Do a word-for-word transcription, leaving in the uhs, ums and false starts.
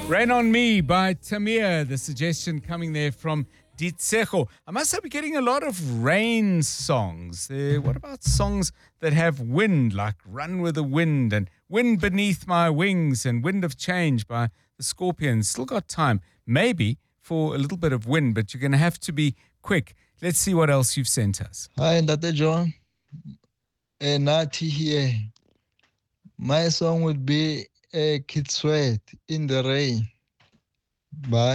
Rain on Me by Tamir. The suggestion coming there from Ditsecho. I must say we're getting a lot of rain songs. Uh, what about songs that have wind, like Run with the Wind and Wind Beneath My Wings and Wind of Change by the Scorpions? Still got time, maybe, for a little bit of wind, but you're going to have to be quick. Let's see what else you've sent us. Hi, Ndate John. Uh, Nati here. My song would be uh, Kid Sweat, In the Rain. Bye.